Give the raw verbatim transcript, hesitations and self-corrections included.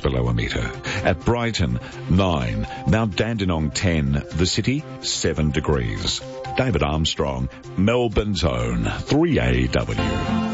below a metre. At Brighton, nine. Mount Dandenong, ten. The city, seven degrees. David Armstrong, Melbourne's own three A W.